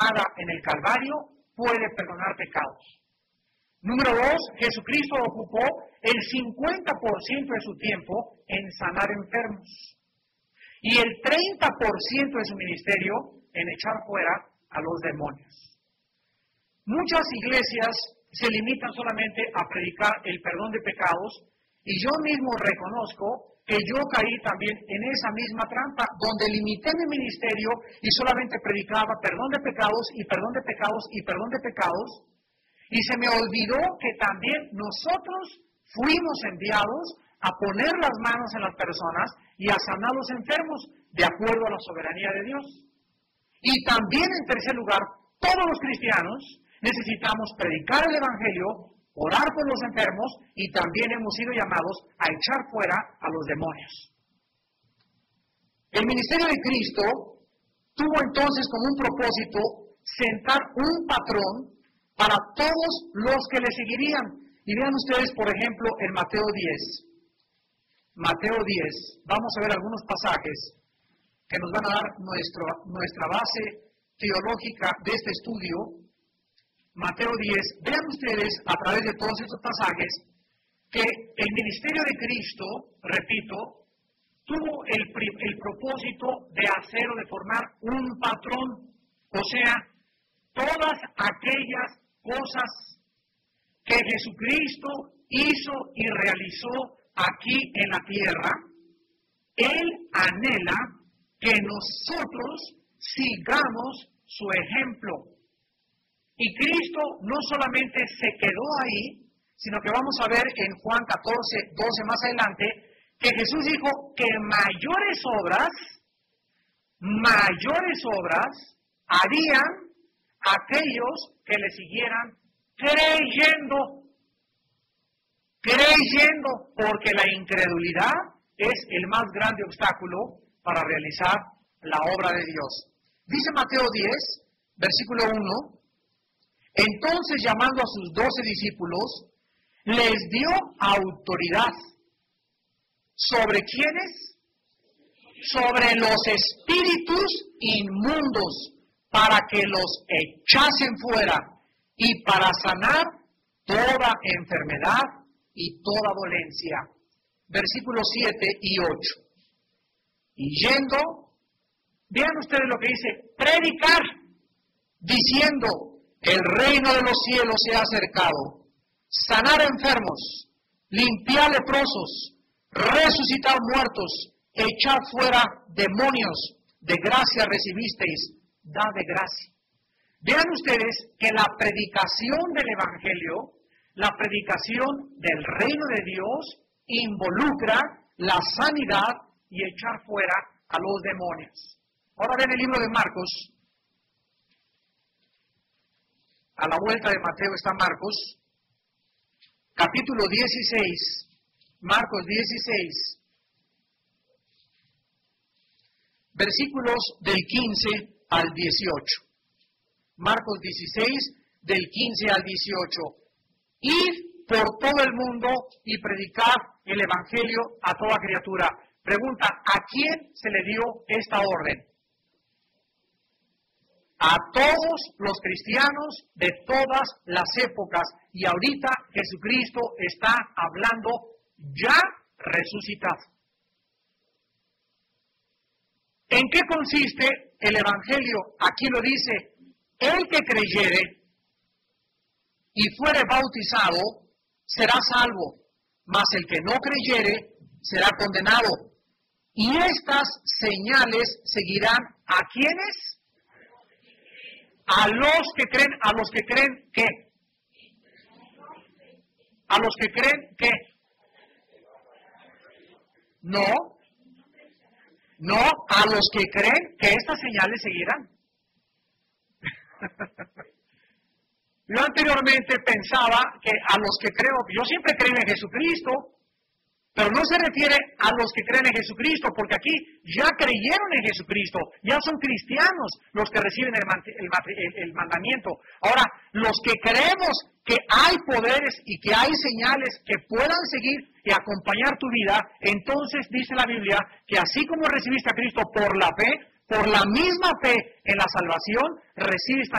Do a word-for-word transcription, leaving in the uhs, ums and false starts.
derramada en el Calvario puede perdonar pecados. Número dos, Jesucristo ocupó el cincuenta por ciento de su tiempo en sanar enfermos y el treinta por ciento de su ministerio en echar fuera a los demonios. Muchas iglesias se limitan solamente a predicar el perdón de pecados y yo mismo reconozco que yo caí también en esa misma trampa, donde limité mi ministerio y solamente predicaba perdón de pecados y perdón de pecados y perdón de pecados, y se me olvidó que también nosotros fuimos enviados a poner las manos en las personas y a sanar a los enfermos de acuerdo a la soberanía de Dios. Y también, en tercer lugar, todos los cristianos necesitamos predicar el Evangelio, orar por los enfermos y también hemos sido llamados a echar fuera a los demonios. El ministerio de Cristo tuvo entonces como un propósito sentar un patrón para todos los que le seguirían. Y vean ustedes, por ejemplo, en Mateo diez. Mateo diez, vamos a ver algunos pasajes que nos van a dar nuestro, nuestra base teológica de este estudio. Mateo diez, vean ustedes a través de todos estos pasajes que el ministerio de Cristo, repito, tuvo el, el propósito de hacer o de formar un patrón, o sea, todas aquellas cosas que Jesucristo hizo y realizó aquí en la tierra, Él anhela que nosotros sigamos su ejemplo. Y Cristo no solamente se quedó ahí, sino que vamos a ver en Juan catorce, doce más adelante, que Jesús dijo que mayores obras, mayores obras harían aquellos que le siguieran creyendo, creyendo, porque la incredulidad es el más grande obstáculo para realizar la obra de Dios. Dice Mateo diez, versículo uno, entonces llamando a sus doce discípulos, les dio autoridad. ¿Sobre quiénes? Sobre los espíritus inmundos, para que los echasen fuera y para sanar toda enfermedad y toda dolencia. Versículos siete y ocho. Y yendo, vean ustedes lo que dice, predicar, diciendo, el reino de los cielos se ha acercado, sanar enfermos, limpiar leprosos, resucitar muertos, echar fuera demonios, de gracia recibisteis, da de gracia. Vean ustedes que la predicación del Evangelio, la predicación del reino de Dios, involucra la sanidad y echar fuera a los demonios. Ahora ven el libro de Marcos. A la vuelta de Mateo está Marcos, capítulo dieciséis, Marcos dieciséis, versículos del quince al dieciocho. Marcos dieciséis, del quince al dieciocho. Id por todo el mundo y predicar el Evangelio a toda criatura. Pregunta, ¿a quién se le dio esta orden? A todos los cristianos de todas las épocas. Y ahorita Jesucristo está hablando ya resucitado. ¿En qué consiste el Evangelio? Aquí lo dice, el que creyere y fuere bautizado será salvo, mas el que no creyere será condenado. Y estas señales seguirán ¿a quiénes? A los que creen, a los que creen ¿qué? A los que creen ¿qué? No, no, a los que creen que estas señales seguirán. Yo anteriormente pensaba que a los que creo, yo siempre creo en Jesucristo, pero no se refiere a los que creen en Jesucristo, porque aquí ya creyeron en Jesucristo, ya son cristianos los que reciben el, el, el, el mandamiento. Ahora, los que creemos que hay poderes y que hay señales que puedan seguir y acompañar tu vida, entonces dice la Biblia que así como recibiste a Cristo por la fe, por la misma fe en la salvación, recibes